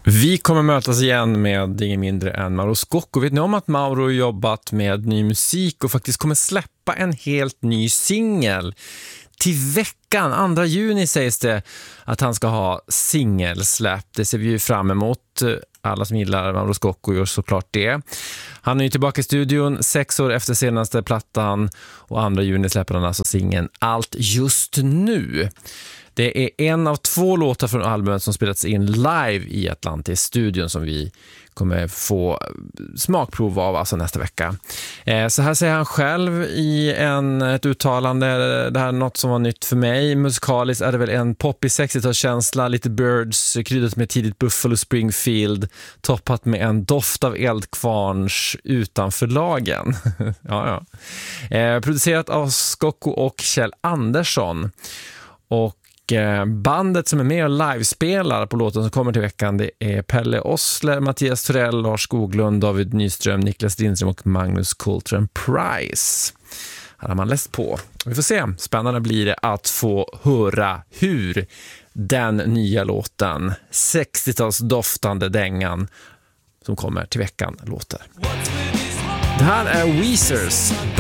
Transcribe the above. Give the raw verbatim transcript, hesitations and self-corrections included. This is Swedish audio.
Vi kommer mötas igen med ingen mindre än Mauro Scocco. Vet ni om att Mauro jobbat med ny musik och faktiskt kommer släppa en helt ny singel? Till veckan, andra juni sägs det att han ska ha singelsläpp. Det ser vi ju fram emot. Alla som gillar Mauro Scocco gör såklart det. Han är ju tillbaka i studion sex år efter senaste plattan och andra juni släpper han alltså singeln Allt just nu. Det är en av två låtar från albumet som spelats in live i Atlantis-studion som vi kommer få smakprov av alltså nästa vecka. Eh, så här säger han själv i en, ett uttalande, det här är något som var nytt för mig. Musikaliskt är det väl en poppig sextiotalskänsla, lite Birds, kryddat med tidigt Buffalo Springfield, toppat med en doft av eldkvarns utanför lagen. ja, ja. Eh, producerat av Scocco och Kjell Andersson. Och bandet som är med och livespelar på låten som kommer till veckan, det är Pelle Osler, Mattias Torell, Lars Skoglund, David Nyström, Niklas Lindström och Magnus Coltrane Price. Här har man läst på. Vi får se. Spännande blir det att få höra hur den nya låten, sextiotals doftande dängan som kommer till veckan, låter. Det här är Weezers